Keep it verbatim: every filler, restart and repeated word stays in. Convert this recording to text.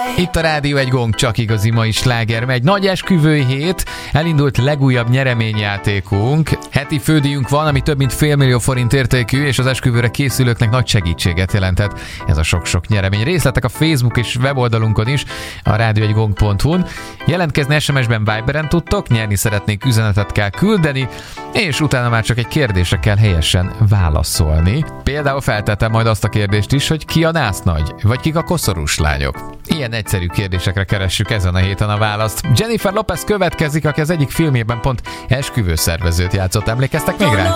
Itt a Rádió egy gong, csak igazi mai sláger megy. Nagy esküvői hét, elindult legújabb nyereményjátékunk. Heti fődíjunk van, ami több mint fél millió forint értékű, és az esküvőre készülőknek nagy segítséget jelentett ez a sok-sok nyeremény. Részletek a Facebook és weboldalunkon is, a rádió egy gong pont hu-n. Jelentkezni es em es-ben, Viberen tudtok, nyerni szeretnék üzenetet kell küldeni, és utána már csak egy kérdésre kell helyesen válaszolni. Például feltettem majd azt a kérdést is, hogy ki a násznagy, vagy kik a koszorús lányok. Ilyen egyszerű kérdésekre keressük ezen a héten a választ. Jennifer Lopez következik, aki az egyik filmjében pont esküvőszervezőt játszott. Emlékeztek még rá?